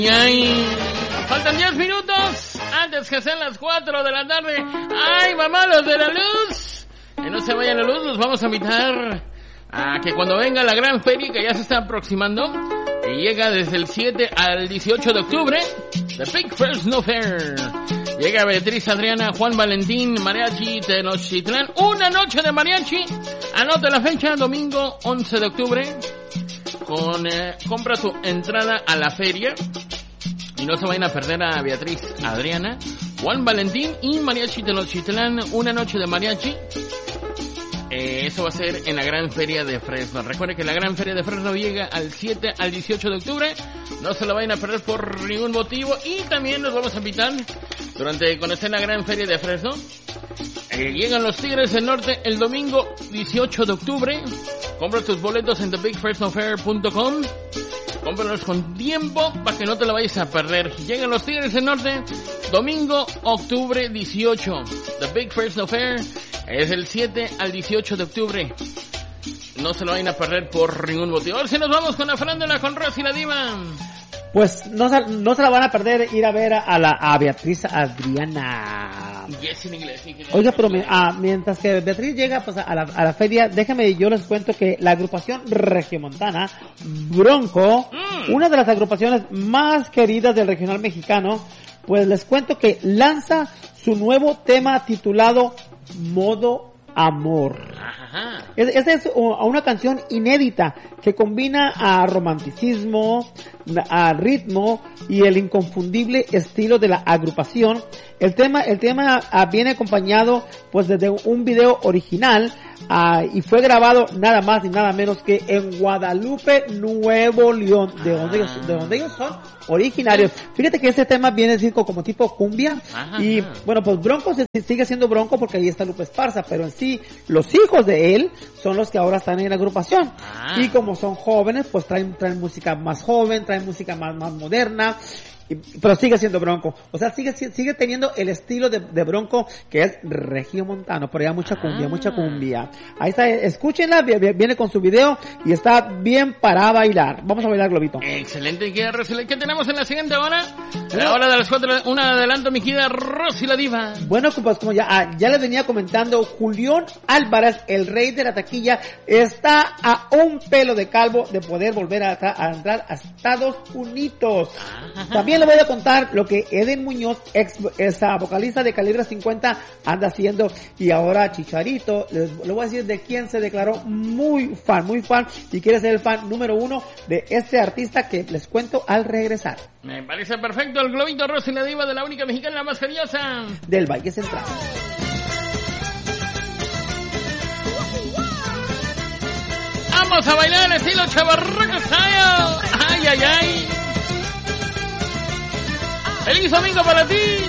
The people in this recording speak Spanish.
Ay, faltan 10 minutos antes que sean las 4 de la tarde. Ay, mamá, los de la luz. Que no se vaya la luz, los vamos a invitar a que cuando venga la gran feria que ya se está aproximando, que llega desde el 7 al 18 de octubre, The Big Fresno Fair. Llega Beatriz, Adriana, Juan Valentín, Mariachi Tenochtitlán, una noche de mariachi. Anota la fecha, domingo 11 de octubre. Compra tu entrada a la feria y no se vayan a perder a Beatriz, Adriana, Juan Valentín y Mariachi Tenochtitlán, una noche de mariachi. Eso va a ser en la Gran Feria de Fresno. Recuerden que la Gran Feria de Fresno llega al 7 al 18 de octubre. No se la vayan a perder por ningún motivo. Y también nos vamos a invitar cuando esté en la Gran Feria de Fresno. Llegan los Tigres del Norte el domingo 18 de octubre. Compra tus boletos en thebigfresnofair.com. Cómpralos con tiempo para que no te la vayas a perder. Llegan los Tigres del Norte domingo octubre 18. The Big Fresno Fair es el 7 al 18 de octubre. No se lo vayan a perder por ningún motivo. Ahora sí nos vamos con la farándula con Rosy la Diva. Pues no se la van a perder ir a ver a Beatriz Adriana. Yes, en inglés. Oiga, pero mientras que Beatriz llega pues a la feria, déjame yo les cuento que la agrupación regiomontana Bronco, una de las agrupaciones más queridas del regional mexicano, pues les cuento que lanza su nuevo tema titulado Modo Amor. Ajá. Esta es una canción inédita que combina a romanticismo, a ritmo y el inconfundible estilo de la agrupación. El tema viene acompañado pues desde un video original y fue grabado nada más y nada menos que en Guadalupe, Nuevo León, de donde ellos son originarios. Fíjate que este tema viene siendo como tipo cumbia. Y bueno, pues Bronco sigue siendo Bronco porque ahí está Lupe Esparza, pero en sí los hijos de él son los que ahora están en la agrupación. Y como son jóvenes, pues traen música más joven, traen música más moderna. Pero sigue siendo Bronco, o sea, sigue teniendo el estilo de Bronco, que es regiomontano, pero ya mucha cumbia. Ahí está, escúchenla, viene con su video y está bien para bailar. Vamos a bailar, Globito. Excelente, ¿qué tenemos en la siguiente hora? La hora de las 4, un adelanto, mi querida Rosy la Diva. Bueno, pues como ya les venía comentando, Julián Álvarez, el rey de la taquilla, está a un pelo de calvo de poder volver a entrar a Estados Unidos. También le voy a contar lo que Eden Muñoz, esa vocalista de Calibre 50, anda haciendo. Y ahora Chicharito, le voy a decir de quién se declaró muy fan, y quiere ser el fan número 1 de este artista que les cuento al regresar. Me parece perfecto, el globito Rosy la Diva de la única mexicana, la más curiosa del Valle Central. Vamos a bailar estilo Chavarraca Style. Ay, ay, ay. ¡Feliz domingo para ti!